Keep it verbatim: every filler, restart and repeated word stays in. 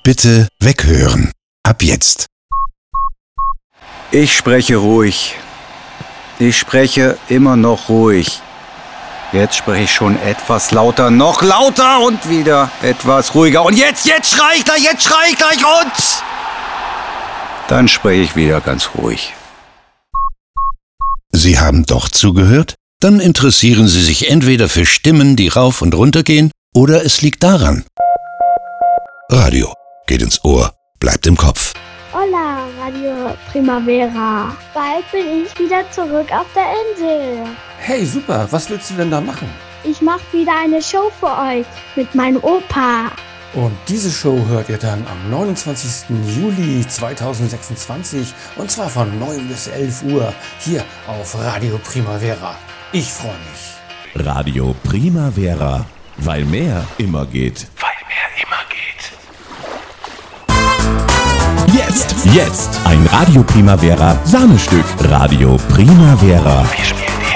Bitte weghören. Ab jetzt. Ich spreche ruhig. Ich spreche immer noch ruhig. Jetzt spreche ich schon etwas lauter, noch lauter und wieder etwas ruhiger. Und jetzt, jetzt schrei ich gleich, jetzt schrei ich gleich und... Dann spreche ich wieder ganz ruhig. Sie haben doch zugehört? Dann interessieren Sie sich entweder für Stimmen, die rauf und runter gehen, oder es liegt daran. Radio geht ins Ohr, bleibt im Kopf. Hola, Radio Primavera. Bald bin ich wieder zurück auf der Insel. Hey, super. Was willst du denn da machen? Ich mache wieder eine Show für euch mit meinem Opa. Und diese Show hört ihr dann am neunundzwanzigsten Juli zweitausendsechsundzwanzig und zwar von neun bis elf Uhr hier auf Radio Primavera. Ich freue mich. Radio Primavera, weil mehr immer geht. Weil mehr immer geht. Jetzt, jetzt ein Radio Primavera Sahnestück. Radio Primavera. Wir